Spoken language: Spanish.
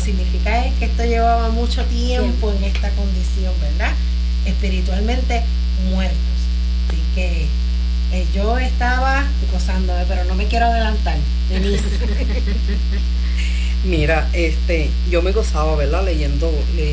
significa es que esto llevaba mucho tiempo en esta condición, ¿verdad? Espiritualmente muertos. Así que yo estaba gozándome, pero no me quiero adelantar. Denise. Mira, yo me gozaba, ¿verdad? Leyendo